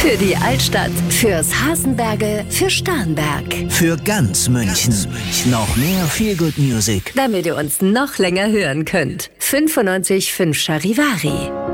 Für die Altstadt, fürs Hasenberge, für Starnberg. Für ganz München. Noch mehr Feel Good Music. Damit ihr uns noch länger hören könnt. 95.5 Charivari.